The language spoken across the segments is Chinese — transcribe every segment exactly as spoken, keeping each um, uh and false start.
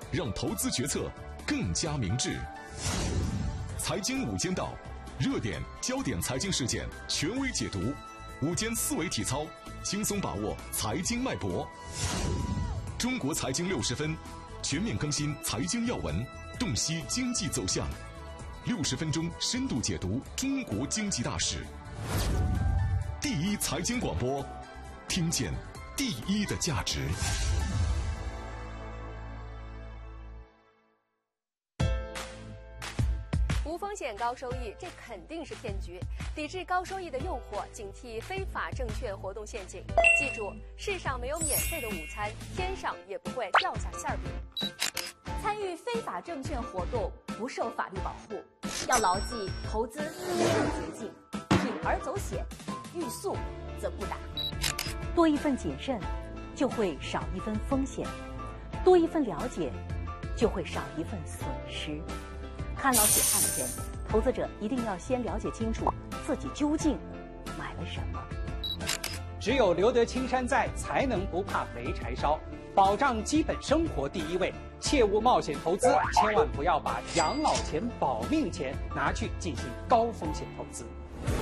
让投资决策更加明智。财经午间道，热点焦点财经事件权威解读，午间思维体操，轻松把握财经脉搏。中国财经六十分，全面更新财经要闻，洞悉经济走向。六十分钟深度解读中国经济大事。第一财经广播，听见第一的价值。 无风险高收益，这肯定是骗局。抵制高收益的诱惑，警惕非法证券活动陷阱。记住，世上没有免费的午餐，天上也不会掉下馅饼。 参与非法证券活动不受法律保护，要牢记投资没有捷径，铤而走险，欲速则不达。 多一份谨慎，就会少一分风险；多一份了解，就会少一份损失。看牢血汗钱，投资者一定要先了解清楚自己究竟买了什么。 只有留得青山在，才能不怕没柴烧。保障基本生活第一位，切勿冒险投资，千万不要把养老钱、保命钱拿去进行高风险投资。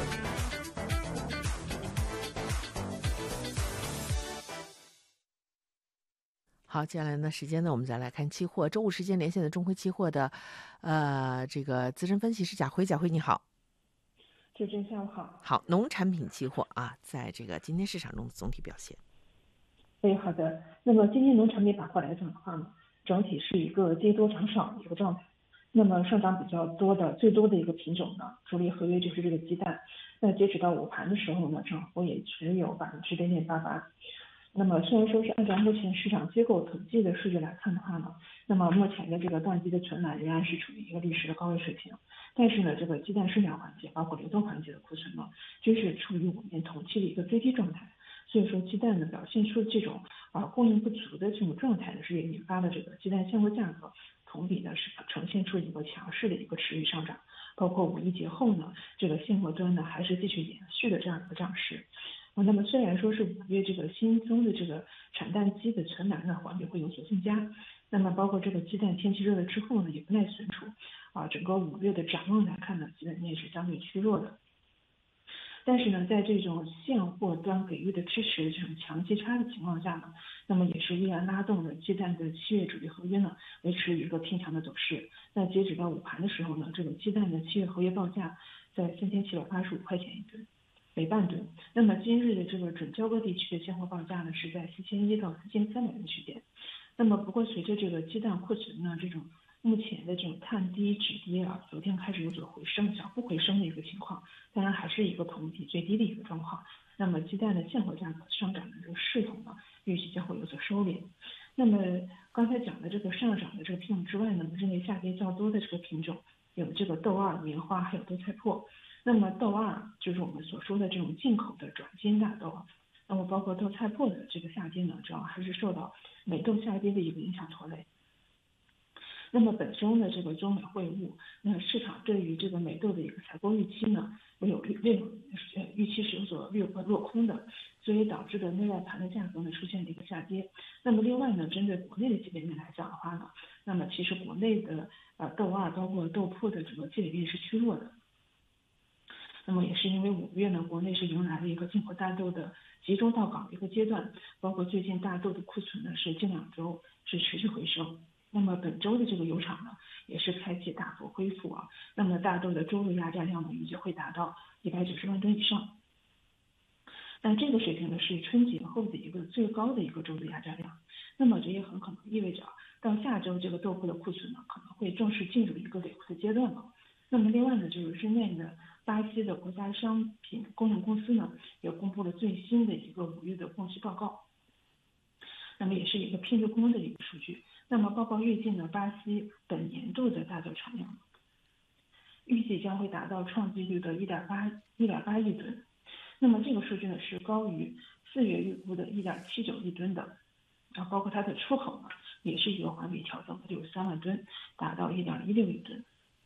好，接下来呢，时间呢，我们再来看期货。周五时间连线的中辉期货的，呃，这个资深分析师贾辉，贾辉你好。 主持人下午好。 好，农产品期货啊，在这个今天市场中的总体表现。 哎，好的。那么今天农产品板块来讲的话呢，整体是一个跌多涨少的一个状态。那么上涨比较多的、最多的一个品种呢，主力合约就是这个鸡蛋。那截止到午盘的时候呢，涨幅也只有百分之零点八八。那么虽然说是按照目前市场机构统计的数据来看的话呢，那么目前的这个淡季的存栏仍然是处于一个历史的高位水平，但是呢，这个鸡蛋生产环节包括流动环节的库存呢，均是处于五年同期的一个最低状态。所以说鸡蛋呢表现出这种啊供应不足的这种状态呢，是也引发了这个鸡蛋现货价格同比呢是呈现出一个强势的一个持续上涨，包括五一节后呢，这个现货端呢还是继续延续的这样一个涨势。那么虽然说是五月这个新增的这个产蛋鸡的存栏呢环比会有所增加，那么包括这个鸡蛋天气热了之后呢，也不耐存储啊，整个五月的展望来看呢，基本面是相对趋弱的。但是呢，在这种现货端给予的支持这种强基差的情况下呢，那么也是依然拉动了鸡蛋的七月主力合约呢维持一个偏强的走势。那截止到午盘的时候呢，这个鸡蛋的七月合约报价在三千七百八十五块钱一吨。每半吨，那么今日的这个准交割地区的现货报价呢是在四千一到四千三百元区间。那么不过随着这个鸡蛋库存呢这种目前的这种探低止跌啊，昨天开始有所回升，小幅回升的一个情况，当然还是一个同比最低的一个状况。那么鸡蛋的现货价格上涨的这个势头呢，预计将会有所收敛。那么刚才讲的这个上涨的这个品种之外呢，认为下跌较多的这个品种有这个豆二、棉花还有豆菜粕。那么豆二就是我们所说的这种进口的转基因大豆，那么包括豆菜粕的这个下跌呢，主要还是受到美豆下跌的一个影响拖累。那么本周呢，这个中美会晤，那市场对于这个美豆的一个采购预期呢，有略有呃预期是有所略落空的，所以导致的内外盘的价格呢出现了一个下跌。那么另外呢，针对国内的基本面来讲的话呢，那么其实国内的呃豆二包括豆粕的整个基本面是趋弱的。那么也是因为五月呢，国内是迎来了一个进口大豆的集中到港的一个阶段，包括最近大豆的库存呢是近两周是持续回升。那么本周的这个油厂呢，也是开启大幅恢复啊。那么大豆的周日压榨量呢，预计会达到一百九十万吨以上。那这个水平呢，是春节后的一个最高的一个周日压榨量。那么这也很可能意味着到下周这个豆粕的库存呢，可能会正式进入一个累库的阶段了。那么另外呢，就是日内的巴西的国家商品供应公司呢，也公布了最新的一个五月的供需报告。那么也是一个拼日工的一个数据。那么报告预计呢，巴西本年度的大豆产量预计将会达到创纪录的一点八一点八亿吨。那么这个数据呢是高于四月预估的一点七九亿吨的。啊，包括它的出口呢，也是一个环比调整的六十三万吨，达到一点一六亿吨。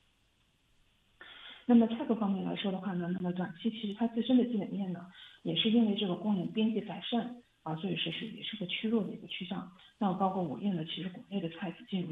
那么菜粕方面来说的话呢，那么短期其实它自身的基本面呢，也是因为这个供应边际改善啊，所以说是也是个趋弱的一个趋向。那么包括五月呢，其实国内的菜籽进入